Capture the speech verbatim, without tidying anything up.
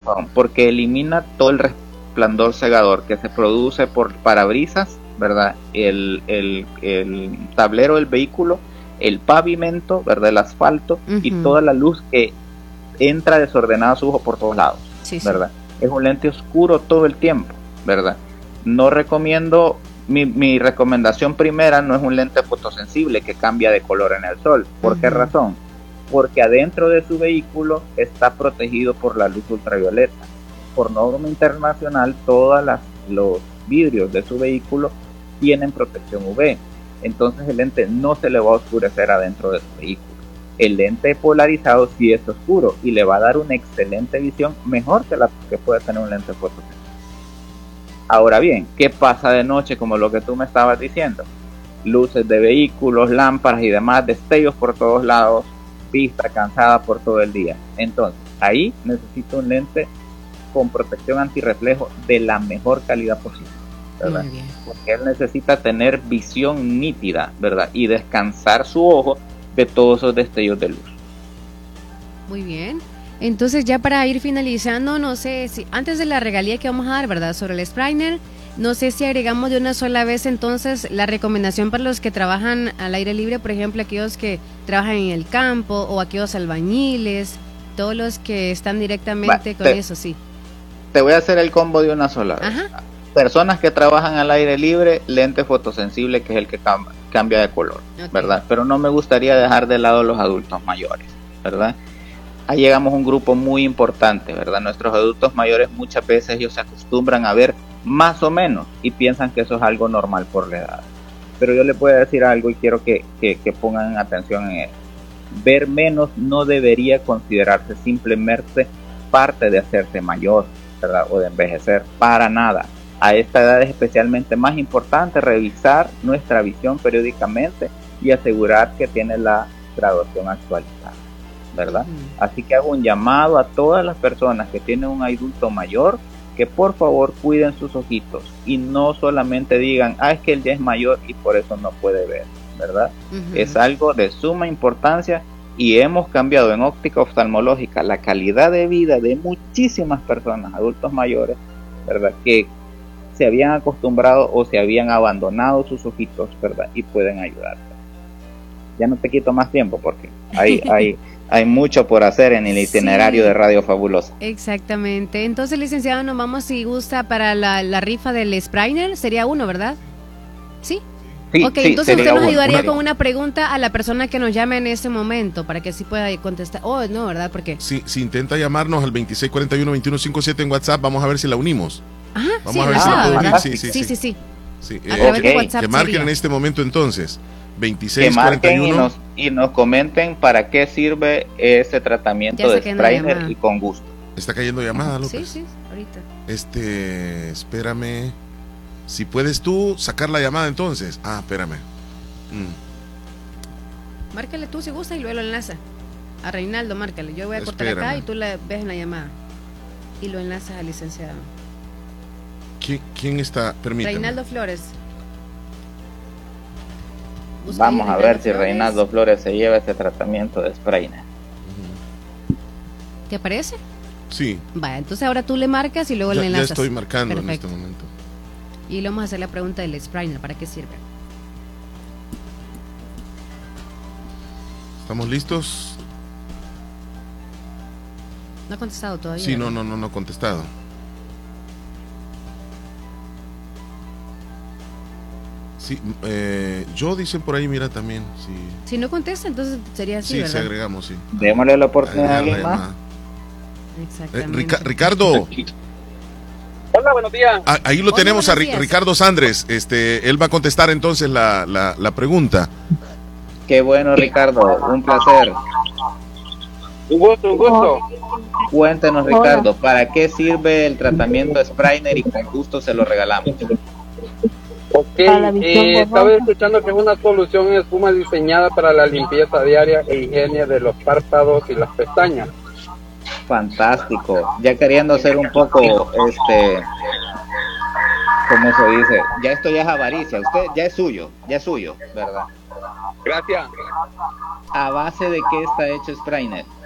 razón, porque elimina todo el resplandor cegador que se produce por parabrisas, ¿verdad? El, el, el tablero del vehículo, el pavimento, ¿verdad? El asfalto, uh-huh. y toda la luz que entra desordenada a su ojo por todos lados, sí, ¿verdad? Sí. Es un lente oscuro todo el tiempo, ¿verdad? No recomiendo, mi, mi recomendación primera no es un lente fotosensible que cambia de color en el sol. ¿Por uh-huh. qué razón? Porque adentro de su vehículo está protegido por la luz ultravioleta. Por norma internacional, todos los vidrios de su vehículo tienen protección U V. Entonces el lente no se le va a oscurecer adentro de su vehículo. El lente polarizado sí es oscuro y le va a dar una excelente visión, mejor que la que puede tener un lente fotosensible. Ahora bien, ¿qué pasa de noche? Como lo que tú me estabas diciendo. Luces de vehículos, lámparas y demás, destellos por todos lados, vista cansada por todo el día. Entonces, ahí necesito un lente con protección antirreflejo de la mejor calidad posible, ¿verdad? Muy bien. Porque él necesita tener visión nítida, ¿verdad? Y descansar su ojo de todos esos destellos de luz. Muy bien. Entonces, ya para ir finalizando, no sé si antes de la regalía que vamos a dar, ¿verdad? Sobre el Sprayner, no sé si agregamos de una sola vez entonces la recomendación para los que trabajan al aire libre, por ejemplo, aquellos que trabajan en el campo o aquellos albañiles, todos los que están directamente Va, con te, eso, sí. Te voy a hacer el combo de una sola vez. Ajá. Personas que trabajan al aire libre, lente fotosensible, que es el que cam- cambia de color, okay. ¿verdad? Pero no me gustaría dejar de lado los adultos mayores, ¿verdad? Ahí llegamos a un grupo muy importante, ¿verdad? Nuestros adultos mayores muchas veces ellos se acostumbran a ver más o menos y piensan que eso es algo normal por la edad. Pero yo les voy a decir algo y quiero que, que, que pongan atención en eso. Ver menos no debería considerarse simplemente parte de hacerse mayor, ¿verdad? O de envejecer, para nada. A esta edad es especialmente más importante revisar nuestra visión periódicamente y asegurar que tiene la graduación actualizada, ¿verdad? Mm. Así que hago un llamado a todas las personas que tienen un adulto mayor que por favor cuiden sus ojitos y no solamente digan, ah, es que él ya es mayor y por eso no puede ver, ¿verdad? Uh-huh. Es algo de suma importancia y hemos cambiado en óptica oftalmológica la calidad de vida de muchísimas personas, adultos mayores, ¿verdad? Que se habían acostumbrado o se habían abandonado sus ojitos, ¿verdad? Y pueden ayudarte. Ya no te quito más tiempo porque hay, hay, hay mucho por hacer en el itinerario sí. de Radio Fabulosa. Exactamente. Entonces, licenciado, nos vamos, si gusta, para la, la rifa del Sprayner. Sería uno, ¿verdad? ¿Sí? Sí, ok, sí, entonces usted nos ayudaría una, con una pregunta a la persona que nos llame en ese momento para que así pueda contestar. Oh, no, ¿verdad? ¿Por qué? Sí, si intenta llamarnos al veintiséis cuarenta y uno, veintiuno cincuenta y siete en WhatsApp, vamos a ver si la unimos. Ajá, vamos sí, a ver ah, si la puedo unir. Sí, sí, sí. sí, sí. sí. A Eh, través okay. de WhatsApp que marquen sería. en este momento entonces. veintiséis que cuarenta y uno y nos, y nos comenten para qué sirve ese tratamiento de Sprayner y con gusto. Está cayendo llamada, López. Sí, sí, ahorita. Este, espérame. Si puedes tú sacar la llamada entonces. Ah, espérame. Mm. Márcale tú si gusta y luego lo enlaza. A Reinaldo, márcale. Yo voy a cortar espérame. acá y tú la ves en la llamada. Y lo enlazas al licenciado. ¿Quién, quién está? Permítame. Reinaldo Flores. Busca Vamos a ver Flores. si Reinaldo Flores se lleva ese tratamiento de Sprayner. ¿Te aparece? Sí. Vaya, entonces ahora tú le marcas y luego ya, le enlazas. Ya estoy marcando. Perfecto. En este momento. Y le vamos a hacer la pregunta del Sprayner. ¿Para qué sirve? ¿Estamos listos? No ha contestado todavía. Sí, no, no, no, no ha contestado. Sí, eh, yo dicen por ahí, mira también. Sí. Si no contesta, entonces sería así, sí, ¿verdad? Sí, agregamos, sí. Démosle la oportunidad a alguien más. Exactamente. Eh, Rica- Ricardo. Hola, buenos días. Ah, ahí lo Hola, tenemos a días. Ricardo Sandres. Este, él va a contestar entonces la, la, la pregunta. Qué bueno, Ricardo, un placer. Un gusto, un gusto. Cuéntenos, Ricardo, ¿para qué sirve el tratamiento Sprayner y con gusto se lo regalamos? Ok, eh, estaba escuchando que es una solución en espuma diseñada para la limpieza diaria e higiene de los párpados y las pestañas. Fantástico, ya queriendo ser un poco, este, ¿cómo se dice? Ya esto ya es avaricia, usted ya es suyo, ya es suyo, ¿verdad? Gracias. ¿A base de qué está hecho Sprayner?